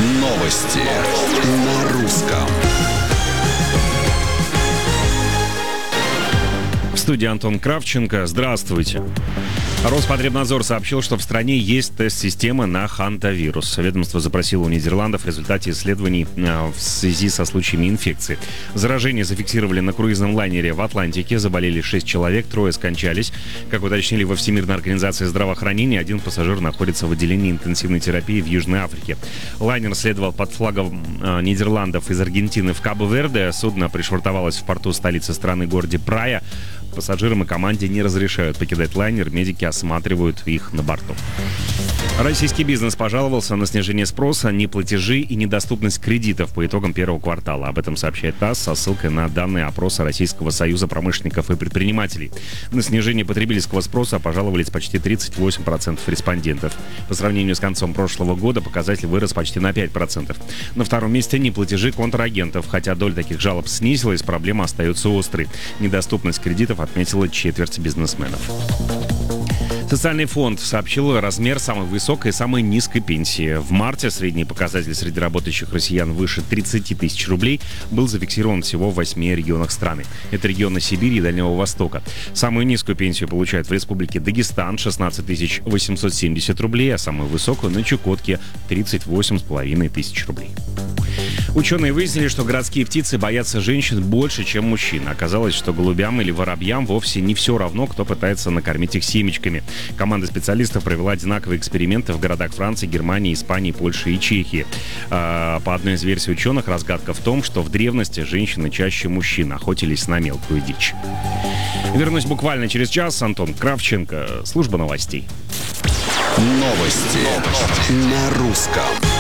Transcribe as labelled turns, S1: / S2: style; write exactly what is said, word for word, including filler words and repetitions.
S1: Новости на русском.
S2: В студии Антон Кравченко. Здравствуйте. Роспотребнадзор сообщил, что в стране есть тест-система на хантавирус. Ведомство запросило у Нидерландов в результате исследований в связи со случаями инфекции. Заражение зафиксировали на круизном лайнере в Атлантике. Заболели шесть человек, трое скончались. Как уточнили во Всемирной организации здравоохранения, один пассажир находится в отделении интенсивной терапии в Южной Африке. Лайнер следовал под флагом Нидерландов из Аргентины в Кабо-Верде. Судно пришвартовалось в порту столицы страны, городе Прая. Пассажирам и команде не разрешают покидать лайнер. Медики осматривают их на борту. Российский бизнес пожаловался на снижение спроса, неплатежи и недоступность кредитов по итогам первого квартала. Об этом сообщает ТАСС со ссылкой на данные опроса Российского союза промышленников и предпринимателей. На снижение потребительского спроса пожаловались почти тридцать восемь процентов респондентов. По сравнению с концом прошлого года показатель вырос почти на пять процентов. На втором месте неплатежи контрагентов. Хотя доля таких жалоб снизилась, проблема остается острой. Недоступность кредитов отметила четверть бизнесменов. Социальный фонд сообщил размер самой высокой и самой низкой пенсии. В марте средний показатель среди работающих россиян выше тридцати тысяч рублей был зафиксирован всего в восьми регионах страны. Это регионы Сибири и Дальнего Востока. Самую низкую пенсию получают в Республике Дагестан — шестнадцать тысяч восемьсот семьдесят рублей, а самую высокую на Чукотке — тридцать восемь с половиной тысяч рублей. Ученые выяснили, что городские птицы боятся женщин больше, чем мужчин. Оказалось, что голубям или воробьям вовсе не все равно, кто пытается накормить их семечками. Команда специалистов провела одинаковые эксперименты в городах Франции, Германии, Испании, Польши и Чехии. По одной из версий ученых, разгадка в том, что в древности женщины чаще мужчин охотились на мелкую дичь. Вернусь буквально через час. Антон Кравченко, служба новостей.
S1: Новости на русском.